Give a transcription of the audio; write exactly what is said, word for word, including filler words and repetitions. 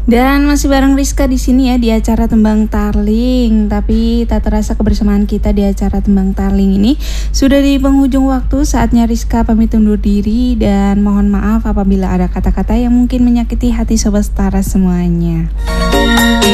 Dan masih bareng Rizka di sini ya di acara Tembang Tarling. Tapi tak terasa kebersamaan kita di acara Tembang Tarling ini sudah di penghujung waktu. Saatnya Rizka pamit undur diri dan mohon maaf apabila ada kata-kata yang mungkin menyakiti hati sobat setara semuanya.